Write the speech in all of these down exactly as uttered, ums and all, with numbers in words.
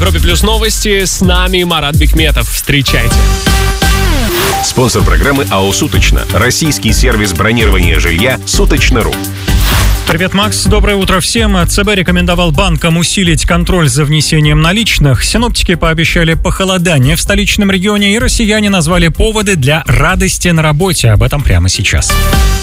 Европе плюс новости. С нами Марат Бикметов. Встречайте. Спонсор программы АО «Суточно». Российский сервис бронирования жилья «Суточно.ру». Привет, Макс. Доброе утро всем. ЦБ рекомендовал банкам усилить контроль за внесением наличных. Синоптики пообещали похолодание в столичном регионе, и россияне назвали поводы для радости на работе. Об этом прямо сейчас.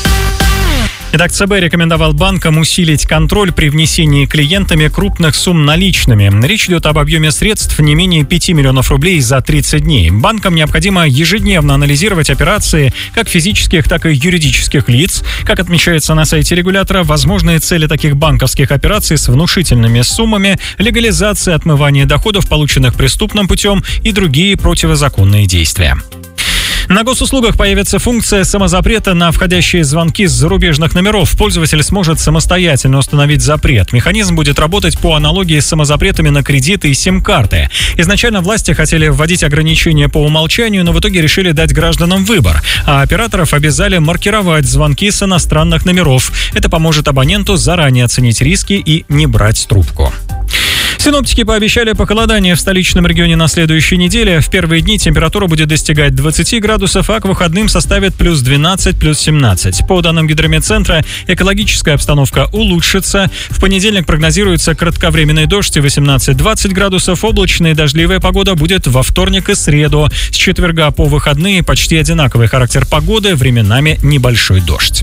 Итак, ЦБ рекомендовал банкам усилить контроль при внесении клиентами крупных сумм наличными. Речь идет об объеме средств не менее пяти миллионов рублей за тридцать дней. Банкам необходимо ежедневно анализировать операции как физических, так и юридических лиц. Как отмечается на сайте регулятора, возможные цели таких банковских операций с внушительными суммами, легализация отмывания доходов, полученных преступным путем, и другие противозаконные действия. На госуслугах появится функция самозапрета на входящие звонки с зарубежных номеров. Пользователь сможет самостоятельно установить запрет. Механизм будет работать по аналогии с самозапретами на кредиты и сим-карты. Изначально власти хотели вводить ограничения по умолчанию, но в итоге решили дать гражданам выбор. А операторов обязали маркировать звонки с иностранных номеров. Это поможет абоненту заранее оценить риски и не брать трубку. Синоптики пообещали похолодание в столичном регионе на следующей неделе. В первые дни температура будет достигать двадцати градусов, а к выходным составит плюс двенадцать, плюс семнадцать. По данным Гидрометцентра, экологическая обстановка улучшится. В понедельник прогнозируется кратковременный дождь и восемнадцать-двадцать градусов. Облачная и дождливая погода будет во вторник и среду. С четверга по выходные почти одинаковый характер погоды, временами небольшой дождь.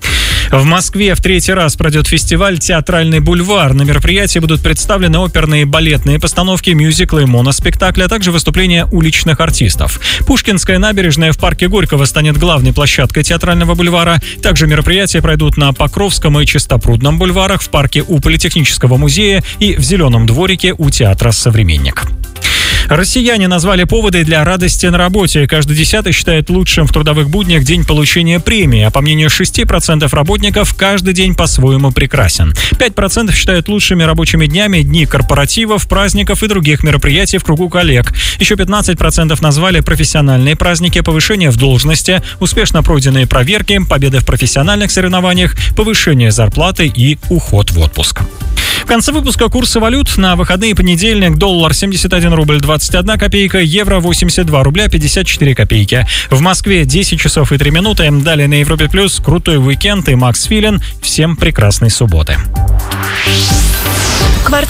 В Москве в третий раз пройдет фестиваль «Театральный бульвар». На мероприятии будут представлены оперные и балетные постановки, мюзиклы и моноспектакли, а также выступления уличных артистов. Пушкинская набережная в парке Горького станет главной площадкой «Театрального бульвара». Также мероприятия пройдут на Покровском и Чистопрудном бульварах, в парке у Политехнического музея и в Зеленом дворике у театра «Современник». Россияне назвали поводы для радости на работе. Каждый десятый считает лучшим в трудовых буднях день получения премии, а по мнению шести процентов работников, каждый день по-своему прекрасен. пять процентов считают лучшими рабочими днями дни корпоративов, праздников и других мероприятий в кругу коллег. Еще пятнадцать процентов назвали профессиональные праздники, повышение в должности, успешно пройденные проверки, победы в профессиональных соревнованиях, повышение зарплаты и уход в отпуск. В конце выпуска курсы валют. На выходные: понедельник доллар семьдесят один рубль двадцать одна копейка, евро восемьдесят два рубля пятьдесят четыре копейки. В Москве десять часов и три минуты. Далее на Европе плюс крутой уикенд и Макс Филин. Всем прекрасной субботы.